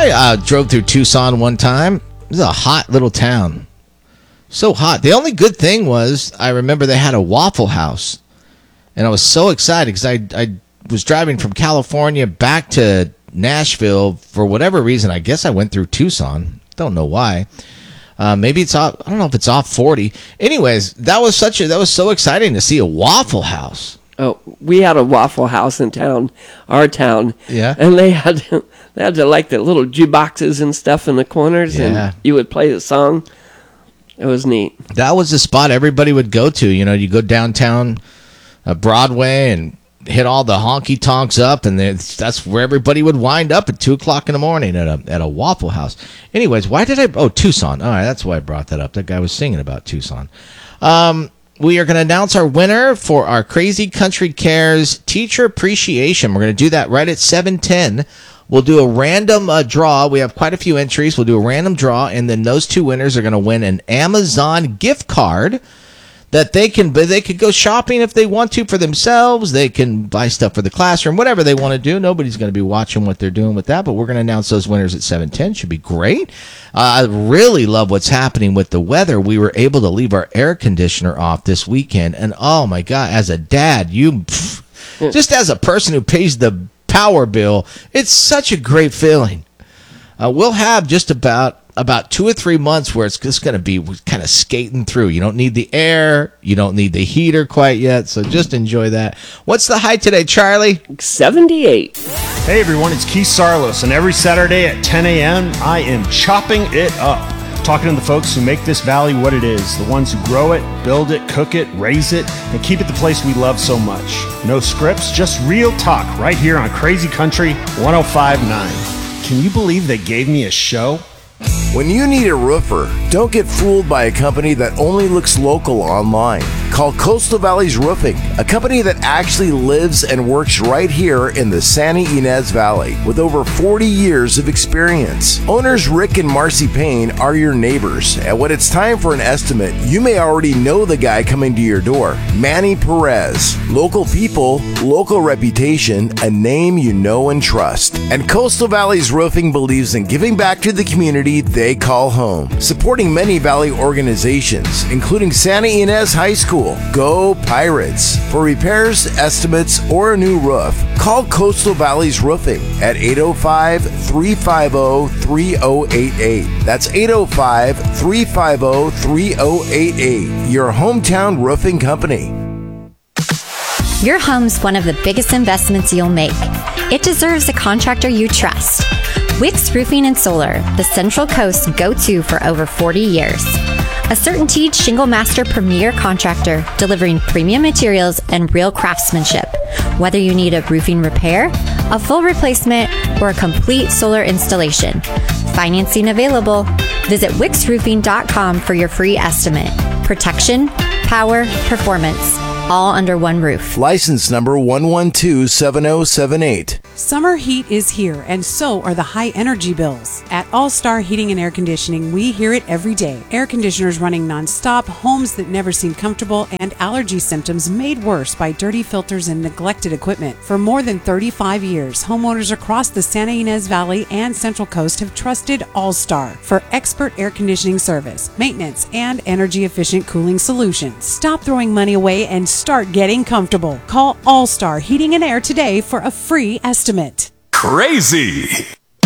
I drove through Tucson one time. This is a hot little town. So hot. The only good thing was I remember they had a Waffle House. And I was so excited because I was driving from California back to Nashville for whatever reason. I guess I went through Tucson. Don't know why. Maybe it's off. I don't know if it's off 40. Anyways, that was so exciting to see a Waffle House. Oh, we had a Waffle House in town, our town. Yeah. And they had to like the little jukeboxes and stuff in the corners, and you would play the song. It was neat. That was the spot everybody would go to. You know, you go downtown Broadway and hit all the honky tonks up, and that's where everybody would wind up at 2:00 in the morning at a Waffle House. Anyways, why did Tucson? All right, that's why I brought that up. That guy was singing about Tucson. We are going to announce our winner for our Crazy Country Cares Teacher Appreciation. We're going to do that right at 7:10. We'll do a random draw. We have quite a few entries. We'll do a random draw, and then those two winners are going to win an Amazon gift card that they could go shopping if they want to for themselves. They can buy stuff for the classroom, whatever they want to do. Nobody's going to be watching what they're doing with that, but we're going to announce those winners at 7:10. Should be great. I really love what's happening with the weather. We were able to leave our air conditioner off this weekend, and oh my God, as a dad, just as a person who pays the power bill, it's such a great feeling. We'll have just about 2 or 3 months where it's just going to be kind of skating through. You don't need the air. You don't need the heater quite yet. So just enjoy that. What's the high today, Charlie? 78. Hey, everyone. It's Keith Sarlos. And every Saturday at 10 a.m., I am chopping it up. Talking to the folks who make this valley what it is. The ones who grow it, build it, cook it, raise it, and keep it the place we love so much. No scripts, just real talk right here on Crazy Country 105.9. Can you believe they gave me a show? When you need a roofer, don't get fooled by a company that only looks local online. Call Coastal Valleys Roofing, a company that actually lives and works right here in the Santa Ynez Valley with over 40 years of experience. Owners Rick and Marcy Payne are your neighbors, and when it's time for an estimate, you may already know the guy coming to your door. Manny Perez. Local people, local reputation, a name you know and trust. And Coastal Valleys Roofing believes in giving back to the community they call home, supporting many Valley organizations, including Santa Ynez High School. Go Pirates! For repairs, estimates, or a new roof, call Coastal Valleys Roofing at 805-350-3088. That's 805-350-3088. Your hometown roofing company. Your home's one of the biggest investments you'll make. It deserves a contractor you trust. Wicks Roofing and Solar, the Central Coast's go-to for over 40 years. A CertainTeed Shingle Master premier contractor delivering premium materials and real craftsmanship. Whether you need a roofing repair, a full replacement, or a complete solar installation. Financing available. Visit wicksroofing.com for your free estimate. Protection, power, performance, all under one roof. License number 1127078. Summer heat is here, and so are the high energy bills. At All Star Heating and Air Conditioning, we hear it every day. Air conditioners running nonstop, homes that never seem comfortable, and allergy symptoms made worse by dirty filters and neglected equipment. For more than 35 years, homeowners across the Santa Ynez Valley and Central Coast have trusted All Star for expert air conditioning service, maintenance, and energy-efficient cooling solutions. Stop throwing money away and start getting comfortable. Call All Star Heating and Air today for a free estimate. Crazy!